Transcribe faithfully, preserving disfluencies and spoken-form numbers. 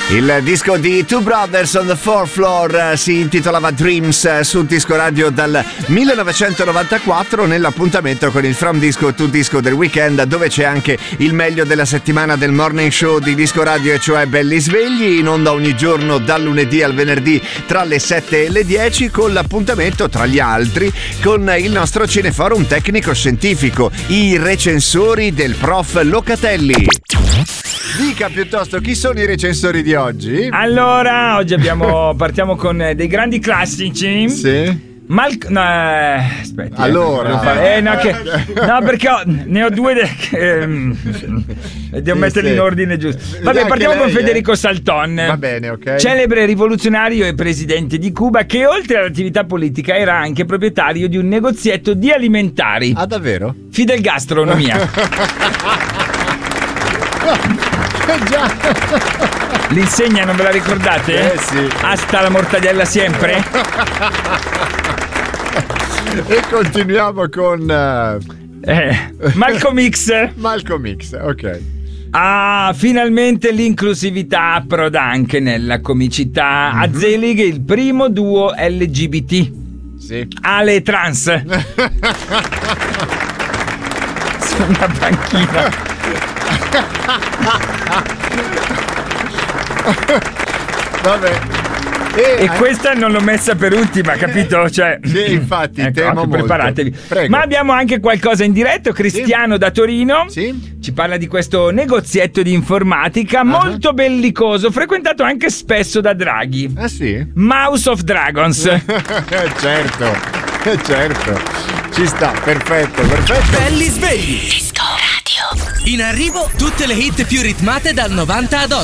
Il disco di Two Brothers on the Fourth Floor si intitolava Dreams su Disco Radio dal millenovecentonovantaquattro, nell'appuntamento con il From Disco to Disco del weekend, dove c'è anche il meglio della settimana del morning show di Disco Radio, e cioè Belli Svegli, in onda ogni giorno dal lunedì al venerdì tra le sette e le dieci, con l'appuntamento tra gli altri con il nostro cineforum tecnico scientifico, i recensori del prof Locatelli. Dica piuttosto, chi sono i recensori di oggi? Allora, oggi abbiamo partiamo con dei grandi classici. Sì. Mal- no, eh, aspetti, allora eh, eh, no, che, no, perché ho, ne ho due de- che, um, devo sì, metterli sì. in ordine giusto. Vabbè, partiamo lei, con Federico eh. Salton. Va bene, ok. Celebre rivoluzionario e presidente di Cuba, che oltre all'attività politica era anche proprietario di un negozietto di alimentari. Ah, davvero? Fidel Gastronomia. Già. L'insegna non ve la ricordate? Eh sì. Hasta la mortadella sempre. E continuiamo con uh... eh, Malcolm X. Malcolm X, ok. Ah, finalmente l'inclusività approda anche nella comicità. Mm-hmm. A Zelig il primo duo L G B T. Sì. Ale trans. Su una panchina. Vabbè. E, e questa non l'ho messa per ultima, capito? Cioè, sì, infatti, ecco, temo molto. Preparatevi. Prego. Ma abbiamo anche qualcosa in diretto. Cristiano sì. da Torino sì. ci parla di questo negozietto di informatica uh-huh. molto bellicoso, frequentato anche spesso da Draghi. Ah sì? Mouse of Dragons. Certo, certo. Ci sta, perfetto, perfetto. Belli svegli. Disco Radio. In arrivo tutte le hit più ritmate dal novanta ad oggi.